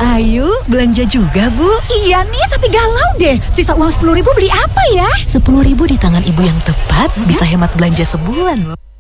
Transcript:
Ayu, belanja juga, Bu? Iya nih, tapi galau deh. Sisa uang 10.000 beli apa ya? 10.000 di tangan ibu yang tepat bisa hemat belanja sebulan loh.